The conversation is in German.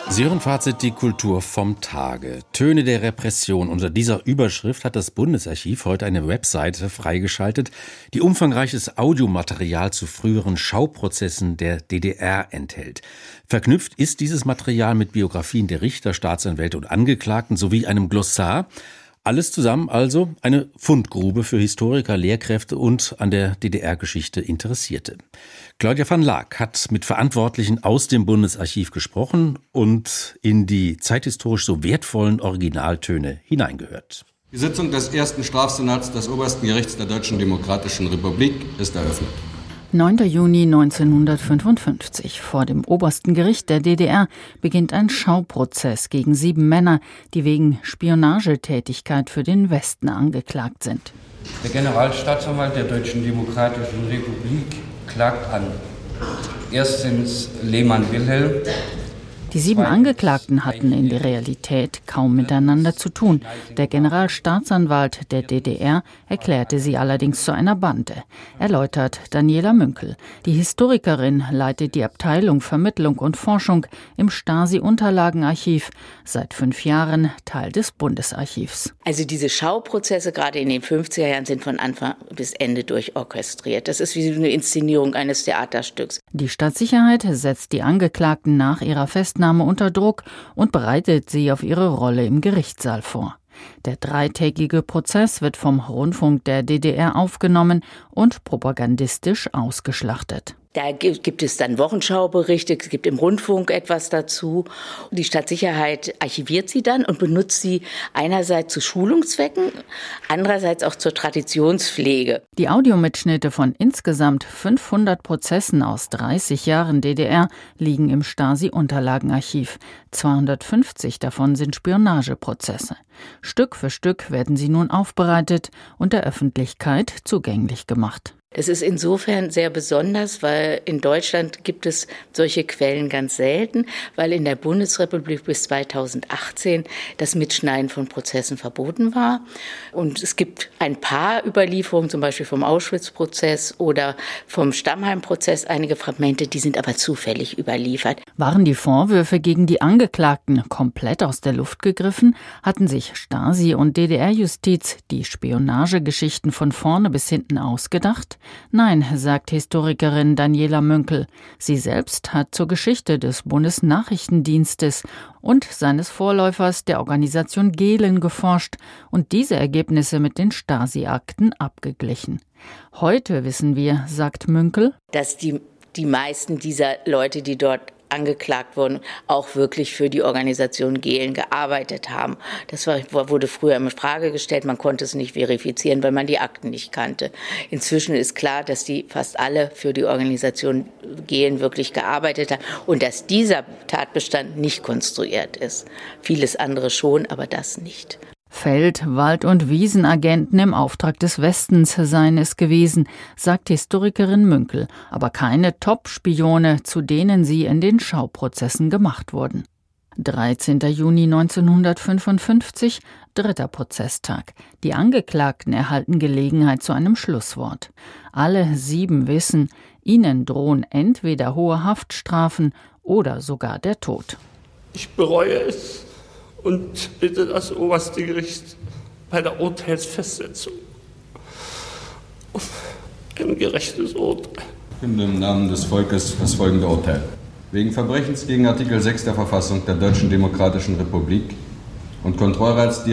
Sie hören Fazit die Kultur vom Tage. Töne der Repression. Unter dieser Überschrift hat das Bundesarchiv heute eine Webseite freigeschaltet, die umfangreiches Audiomaterial zu früheren Schauprozessen der DDR enthält. Verknüpft ist dieses Material mit Biografien der Richter, Staatsanwälte und Angeklagten sowie einem Glossar. Alles zusammen also eine Fundgrube für Historiker, Lehrkräfte und an der DDR-Geschichte Interessierte. Claudia van Laak hat mit Verantwortlichen aus dem Bundesarchiv gesprochen und in die zeithistorisch so wertvollen Originaltöne hineingehört. Die Sitzung des ersten Strafsenats des Obersten Gerichts der Deutschen Demokratischen Republik ist eröffnet. 9. Juni 1955. Vor dem obersten Gericht der DDR beginnt ein Schauprozess gegen 7 Männer, die wegen Spionagetätigkeit für den Westen angeklagt sind. Der Generalstaatsanwalt der Deutschen Demokratischen Republik klagt an. Erstens Lehmann Wilhelm. Die 7 Angeklagten hatten in der Realität kaum miteinander zu tun. Der Generalstaatsanwalt der DDR erklärte sie allerdings zu einer Bande, erläutert Daniela Münkel. Die Historikerin leitet die Abteilung Vermittlung und Forschung im Stasi-Unterlagenarchiv, seit 5 Jahren Teil des Bundesarchivs. Also diese Schauprozesse, gerade in den 50er Jahren, sind von Anfang bis Ende durchorchestriert. Das ist wie eine Inszenierung eines Theaterstücks. Die Staatssicherheit setzt die Angeklagten nach ihrer Festnahme unter Druck und bereitet sie auf ihre Rolle im Gerichtssaal vor. Der 3-tägige Prozess wird vom Rundfunk der DDR aufgenommen und propagandistisch ausgeschlachtet. Da gibt es dann Wochenschauberichte, es gibt im Rundfunk etwas dazu. Die Staatssicherheit archiviert sie dann und benutzt sie einerseits zu Schulungszwecken, andererseits auch zur Traditionspflege. Die Audiomitschnitte von insgesamt 500 Prozessen aus 30 Jahren DDR liegen im Stasi-Unterlagenarchiv. 250 davon sind Spionageprozesse. Stück für Stück werden sie nun aufbereitet und der Öffentlichkeit zugänglich gemacht. Das ist insofern sehr besonders, weil in Deutschland gibt es solche Quellen ganz selten, weil in der Bundesrepublik bis 2018 das Mitschneiden von Prozessen verboten war. Und es gibt ein paar Überlieferungen, zum Beispiel vom Auschwitz-Prozess oder vom Stammheim-Prozess, einige Fragmente, die sind aber zufällig überliefert. Waren die Vorwürfe gegen die Angeklagten komplett aus der Luft gegriffen? Hatten sich Stasi und DDR-Justiz die Spionagegeschichten von vorne bis hinten ausgedacht? Nein, sagt Historikerin Daniela Münkel. Sie selbst hat zur Geschichte des Bundesnachrichtendienstes und seines Vorläufers der Organisation Gehlen geforscht und diese Ergebnisse mit den Stasi-Akten abgeglichen. Heute wissen wir, sagt Münkel, dass die meisten dieser Leute, die dort angeklagt wurden, auch wirklich für die Organisation Gehlen gearbeitet haben. Das wurde früher in Frage gestellt, man konnte es nicht verifizieren, weil man die Akten nicht kannte. Inzwischen ist klar, dass die fast alle für die Organisation Gehlen wirklich gearbeitet haben und dass dieser Tatbestand nicht konstruiert ist. Vieles andere schon, aber das nicht. Feld-, Wald- und Wiesenagenten im Auftrag des Westens seien es gewesen, sagt Historikerin Münkel, aber keine Top-Spione, zu denen sie in den Schauprozessen gemacht wurden. 13. Juni 1955, 3. Prozesstag. Die Angeklagten erhalten Gelegenheit zu einem Schlusswort. Alle 7 wissen, ihnen drohen entweder hohe Haftstrafen oder sogar der Tod. Ich bereue es und bitte das oberste Gericht bei der Urteilsfestsetzung um ein gerechtes Urteil. Ich finde im Namen des Volkes das folgende Urteil. Wegen Verbrechens gegen Artikel 6 der Verfassung der Deutschen Demokratischen Republik und Kontrollratsdirektiv